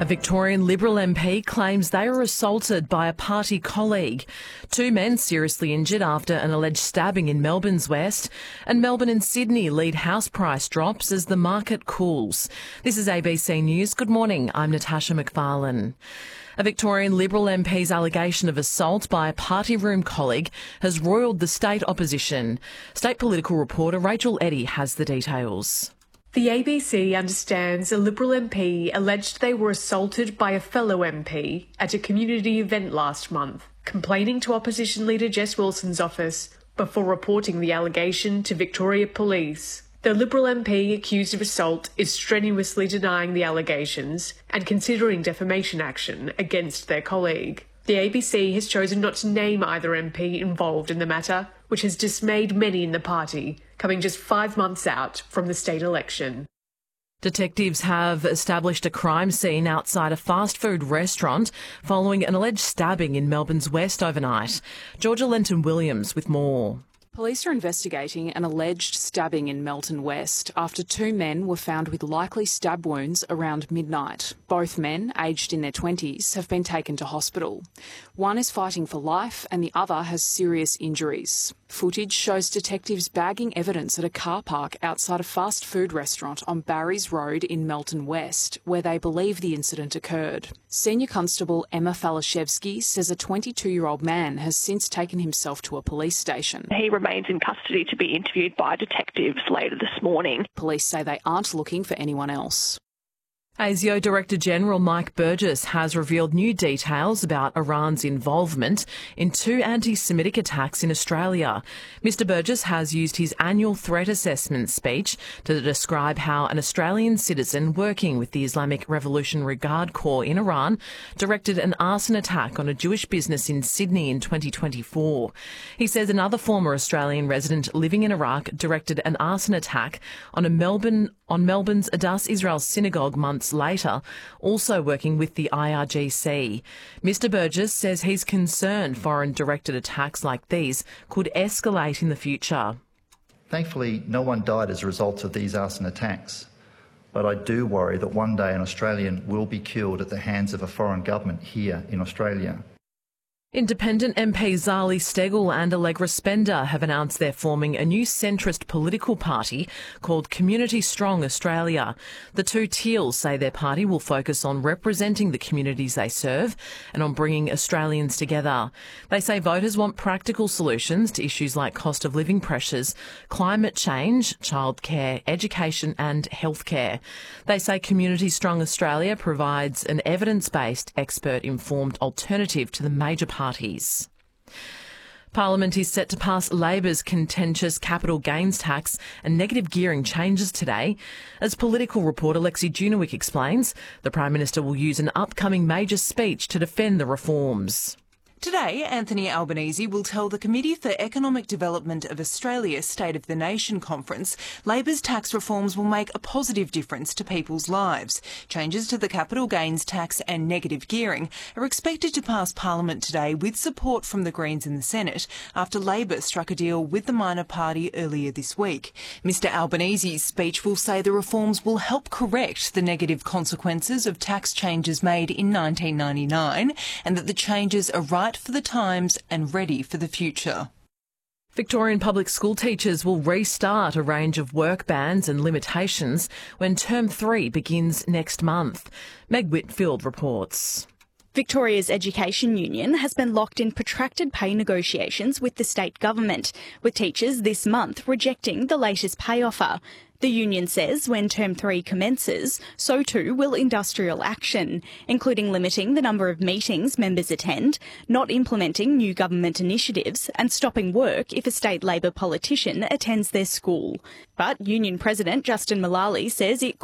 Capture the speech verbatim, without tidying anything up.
A Victorian Liberal M P claims they were assaulted by a party colleague. Two men seriously injured after an alleged stabbing in Melbourne's West. And Melbourne and Sydney lead house price drops as the market cools. This is A B C News. Good morning. I'm Natasha McFarlane. A Victorian Liberal M P's allegation of assault by a party room colleague has roiled the state opposition. State political reporter Rachel Eddy has the details. The A B C understands a Liberal M P alleged they were assaulted by a fellow M P at a community event last month, complaining to opposition leader Jess Wilson's office before reporting the allegation to Victoria Police. The Liberal M P accused of assault is strenuously denying the allegations and considering defamation action against their colleague. The A B C has chosen not to name either M P involved in the matter, which has dismayed many in the party, coming just five months out from the state election. Detectives have established a crime scene outside a fast food restaurant following an alleged stabbing in Melbourne's West overnight. Georgia Lenton-Williams with more. Police are investigating an alleged stabbing in Melton West after two men were found with likely stab wounds around midnight. Both men, aged in their twenties, have been taken to hospital. One is fighting for life and the other has serious injuries. Footage shows detectives bagging evidence at a car park outside a fast food restaurant on Barry's Road in Melton West, where they believe the incident occurred. Senior Constable Emma Falashevsky says a twenty-two-year-old man has since taken himself to a police station. He remains in custody to be interviewed by detectives later this morning. Police say they aren't looking for anyone else. ASIO Director General Mike Burgess has revealed new details about Iran's involvement in two anti-Semitic attacks in Australia. Mister Burgess has used his annual threat assessment speech to describe how an Australian citizen working with the Islamic Revolutionary Guard Corps in Iran directed an arson attack on a Jewish business in Sydney in twenty twenty-four. He says another former Australian resident living in Iraq directed an arson attack on a Melbourne on Melbourne's Adass Israel Synagogue months later, also working with the I R G C. Mister Burgess says he's concerned foreign-directed attacks like these could escalate in the future. Thankfully, no one died as a result of these arson attacks, but I do worry that one day an Australian will be killed at the hands of a foreign government here in Australia. Independent M P Zali Steggall and Allegra Spender have announced they're forming a new centrist political party called Community Strong Australia. The two Teals say their party will focus on representing the communities they serve and on bringing Australians together. They say voters want practical solutions to issues like cost of living pressures, climate change, childcare, education and healthcare. They say Community Strong Australia provides an evidence-based, expert-informed alternative to the major parties. Parties. Parliament is set to pass Labor's contentious capital gains tax and negative gearing changes today. As political reporter Lexi Junowick explains, the Prime Minister will use an upcoming major speech to defend the reforms. Today, Anthony Albanese will tell the Committee for Economic Development of Australia State of the Nation conference Labor's tax reforms will make a positive difference to people's lives. Changes to the capital gains tax and negative gearing are expected to pass Parliament today with support from the Greens in the Senate after Labor struck a deal with the minor party earlier this week. Mister Albanese's speech will say the reforms will help correct the negative consequences of tax changes made in nineteen ninety-nine and that the changes are right for the times and ready for the future. Victorian public school teachers will restart a range of work bans and limitations when term three begins next month. Meg Whitfield reports. Victoria's Education Union has been locked in protracted pay negotiations with the state government, with teachers this month rejecting the latest pay offer. The union says when term three commences, so too will industrial action, including limiting the number of meetings members attend, not implementing new government initiatives and stopping work if a state Labor politician attends their school. But Union President Justin Mullally says it